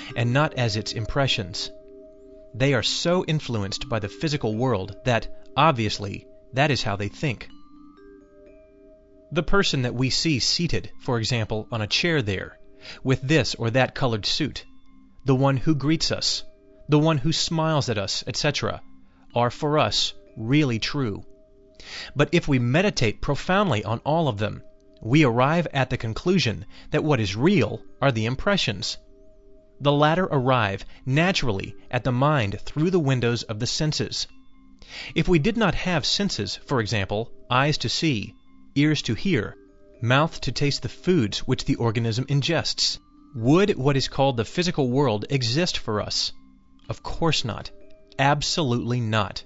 and not as its impressions. They are so influenced by the physical world that, obviously, that is how they think. The person that we see seated, for example, on a chair there, with this or that colored suit, the one who greets us, the one who smiles at us, etc., are for us really true. But if we meditate profoundly on all of them, we arrive at the conclusion that what is real are the impressions. The latter arrive naturally at the mind through the windows of the senses. If we did not have senses, for example, eyes to see, ears to hear, mouth to taste the foods which the organism ingests, would what is called the physical world exist for us? Of course not. Absolutely not.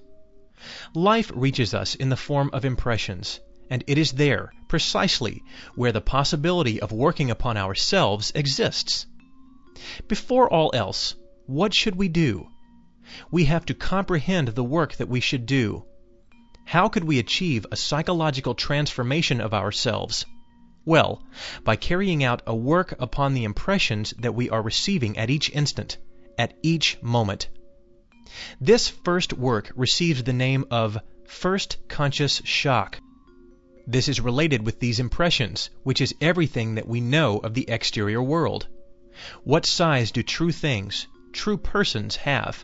Life reaches us in the form of impressions, and it is there, precisely, where the possibility of working upon ourselves exists. Before all else, what should we do? We have to comprehend the work that we should do. How could we achieve a psychological transformation of ourselves? Well, by carrying out a work upon the impressions that we are receiving at each instant, at each moment. This first work receives the name of first conscious shock. This is related with these impressions, which is everything that we know of the exterior world. What size do true things, true persons have?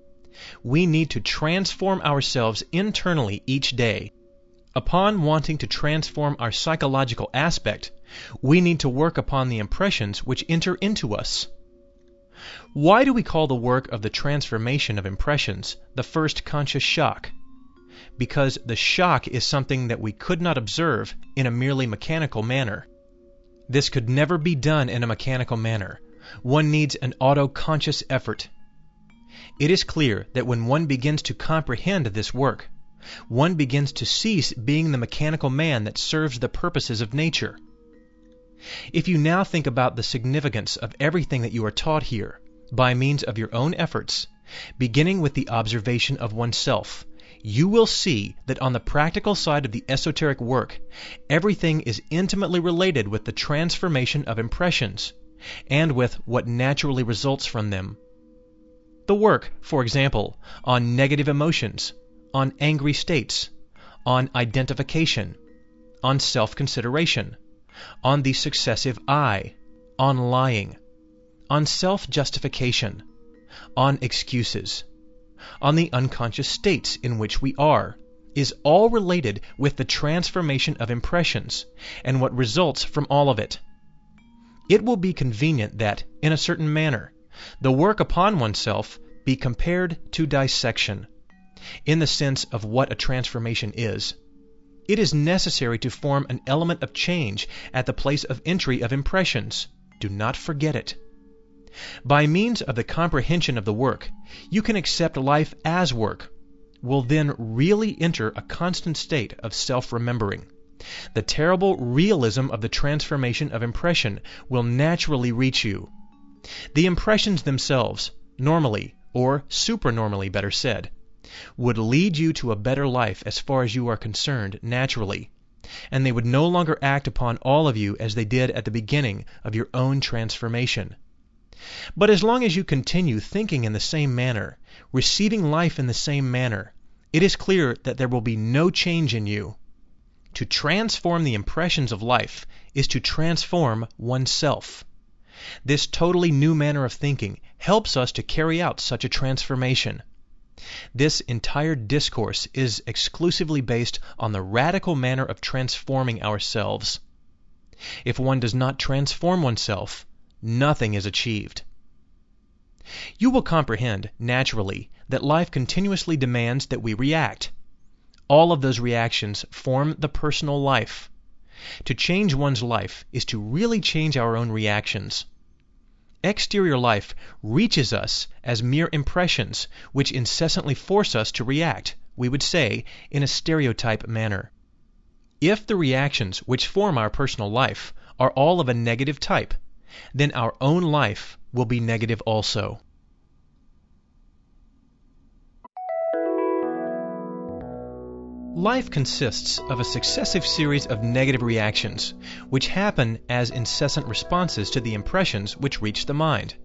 We need to transform ourselves internally each day. Upon wanting to transform our psychological aspect, we need to work upon the impressions which enter into us. Why do we call the work of the transformation of impressions the first conscious shock? Because the shock is something that we could not observe in a merely mechanical manner. This could never be done in a mechanical manner. One needs an auto-conscious effort. It is clear that when one begins to comprehend this work, one begins to cease being the mechanical man that serves the purposes of nature. If you now think about the significance of everything that you are taught here, by means of your own efforts, beginning with the observation of oneself, you will see that on the practical side of the esoteric work, everything is intimately related with the transformation of impressions, and with what naturally results from them. The work, for example, on negative emotions, on angry states, on identification, on self-consideration, on the successive I, on lying, on self-justification, on excuses, on the unconscious states in which we are, is all related with the transformation of impressions and what results from all of it. It will be convenient that, in a certain manner, the work upon oneself be compared to dissection, in the sense of what a transformation is. It is necessary to form an element of change at the place of entry of impressions. Do not forget it. By means of the comprehension of the work, you can accept life as work, will then really enter a constant state of self-remembering. The terrible realism of the transformation of impression will naturally reach you. The impressions themselves, normally, or supernormally better said, would lead you to a better life as far as you are concerned naturally, and they would no longer act upon all of you as they did at the beginning of your own transformation. But as long as you continue thinking in the same manner, receiving life in the same manner, it is clear that there will be no change in you. To transform the impressions of life is to transform oneself. This totally new manner of thinking helps us to carry out such a transformation. This entire discourse is exclusively based on the radical manner of transforming ourselves. If one does not transform oneself, nothing is achieved. You will comprehend, naturally, that life continuously demands that we react. All of those reactions form the personal life. To change one's life is to really change our own reactions. Exterior life reaches us as mere impressions which incessantly force us to react, we would say, in a stereotype manner. If the reactions which form our personal life are all of a negative type, then our own life will be negative also. Life consists of a successive series of negative reactions, which happen as incessant responses to the impressions which reach the mind.